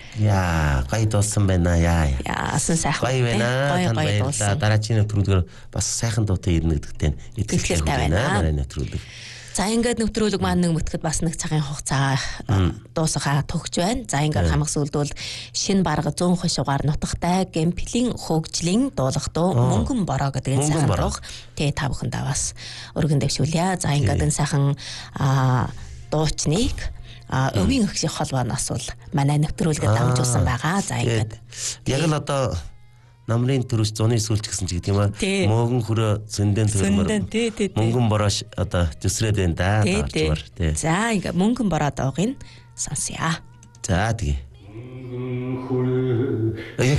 Яа, гоё дуулсан байна яа. Яасан сайхан. Гоё байна. Танд баярлалаа. Дараагийн нэвтрүүлгээр бас сайхан дуутай ирнэ гэдэгт итгэлтэй байна. Дараа нэвтрүүлэг. За ингээд нэвтрүүлэг маань нэг мөтгөд бас нэг цагийн хугацаа дуусахаа төгж байна. За ингээд хамаг сүлдүүл шинэ барга 100 хошуугаар нутагтай гэмплийн хөгжлийн дуулах дуу мөнгөн бороо гэдэг энэ сайхан дуу. Тэгээ та бүхэндээ бас өргөн дэвшүүлье. За ингээд энэ сайхан дуучныг өвийн өгших холбооноос бол манай нэвтрүүлгэд дамжуулсан байгаа. За ингээд яг л одоо намрын төрөс зуны сүлж гэсэн ч гэдэг юм аа. Мөнгөн хөрөө зөндөн төрмөр. Мөнгөн бороош одоо төсрөөд байна да. За ингээ мөнгөн бороо дуугыг сонсъя. За тэгээ.